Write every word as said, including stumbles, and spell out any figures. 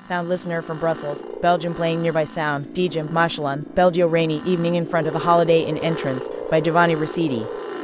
Found listener from Brussels, Belgium playing nearby sound, D J Mashalan, Belgio rainy evening in front of a Holiday Inn entrance by Giovanni Rossetti.